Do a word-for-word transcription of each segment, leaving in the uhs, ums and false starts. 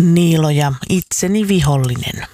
Niilo ja itseni vihollinen.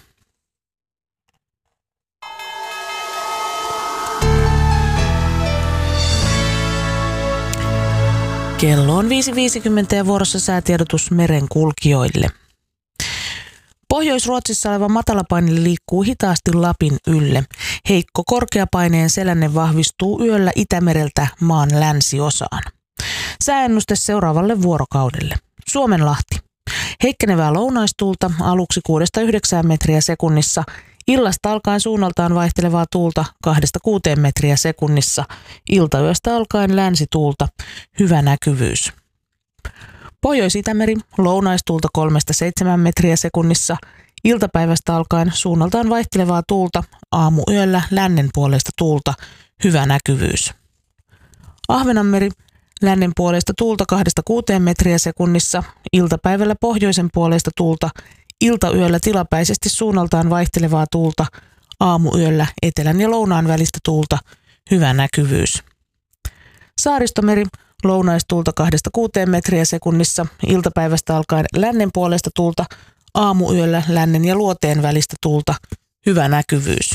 Kello on viisi viisikymmentä ja vuorossa säätiedotus merenkulkijoille. Pohjois-Ruotsissa oleva matalapaine liikkuu hitaasti Lapin ylle. Heikko korkeapaineen selänne vahvistuu yöllä Itämereltä maan länsiosaan. Sääennuste seuraavalle vuorokaudelle. Suomenlahti. Heikkenevää lounaistuulta aluksi kuudesta yhdeksään metriä sekunnissa. Illasta alkaen suunnaltaan vaihtelevaa tuulta kahdesta kuuteen metriä sekunnissa. Iltayöstä alkaen länsituulta. Hyvä näkyvyys. Pohjois-Itämeri, lounaistuulta kolmesta seitsemään metriä sekunnissa. Iltapäivästä alkaen suunnaltaan vaihtelevaa tuulta. Aamuyöllä lännen puolesta tuulta. Hyvä näkyvyys. Ahvenanmeri, lännen puolesta tuulta kahdesta kuuteen metriä sekunnissa. Iltapäivällä pohjoisen puolesta tuulta. Iltayöllä tilapäisesti suunnaltaan vaihtelevaa tuulta. Aamuyöllä etelän ja lounaan välistä tuulta. Hyvä näkyvyys. Saaristomeri, lounaistuulta kahdesta kuuteen metriä sekunnissa. Iltapäivästä alkaen lännen puolesta tuulta. Aamuyöllä lännen ja luoteen välistä tuulta. Hyvä näkyvyys.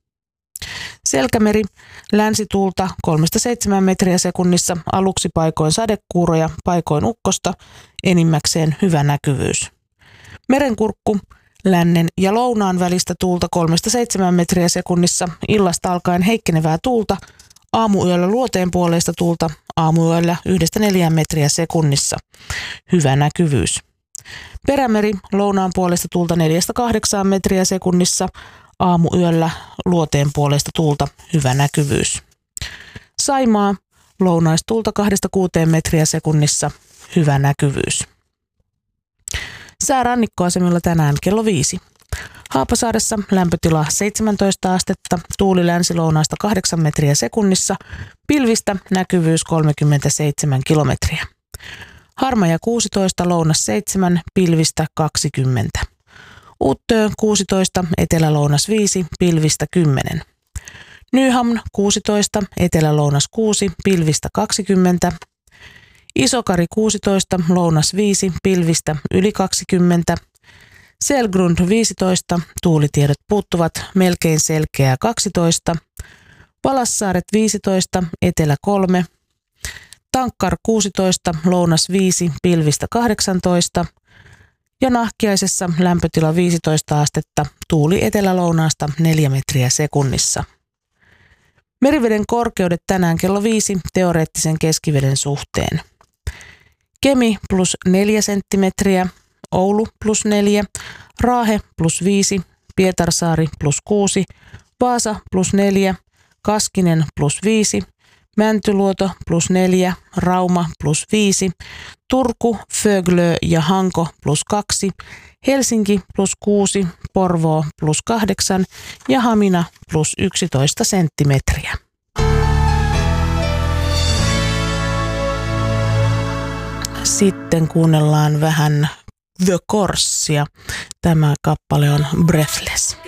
Selkämeri, länsituulta kolmesta seitsemään metriä sekunnissa. Aluksi paikoin sadekuuroja, paikoin ukkosta. Enimmäkseen hyvä näkyvyys. Merenkurkku, lännen ja lounaan välistä tuulta kolmesta seitsemään metriä sekunnissa. Illasta alkaen heikkenevää tuulta. Aamuyöllä luoteen puoleista tuulta. Aamuyöllä yhdestä neljään metriä sekunnissa. Hyvä näkyvyys. Perämeri, lounaan puolesta tuulta neljästä kahdeksaan metriä sekunnissa. Aamuyöllä luoteen puolesta tuulta. Hyvä näkyvyys. Saimaa, lounaistuulta kahdesta kuuteen metriä sekunnissa. Hyvä näkyvyys. Sää rannikkoasemilla tänään kello viisi. Haapasaaressa lämpötila seitsemäntoista astetta, tuuli länsilounaasta kahdeksan metriä sekunnissa, pilvistä näkyvyys kolmekymmentäseitsemän kilometriä. Harmaja kuusitoista, lounas seitsemän, pilvistä kaksikymmentä. Uuttöö kuusitoista, etelä-lounas viisi, pilvistä kymmenen. Nyhamn kuusitoista, etelä-lounas kuusi, pilvistä kaksikymmentä. Isokari kuusitoista, lounas viisi, pilvistä yli kaksikymmentä. Selgrund viisitoista, tuulitiedot puuttuvat, melkein selkeää kaksitoista. Valassaaret viisitoista, etelä kolme. Tankkar kuusitoista, lounas viisi, pilvistä kahdeksantoista. Ja Nahkiaisessa lämpötila viisitoista astetta, tuuli etelä-lounaasta neljä metriä sekunnissa. Meriveden korkeudet tänään kello viisi teoreettisen keskiveden suhteen. Kemi plus neljä senttimetriä, Oulu plus neljä, Raahe plus viisi, Pietarsaari plus kuusi, Vaasa plus neljä, Kaskinen plus viisi, Mäntyluoto plus neljä, Rauma plus viisi, Turku, Föglö ja Hanko plus kaksi, Helsinki plus kuusi, Porvoo plus kahdeksan ja Hamina plus yksitoista senttimetriä. Sitten kuunnellaan vähän The Corsia. Tämä kappale on Breathless.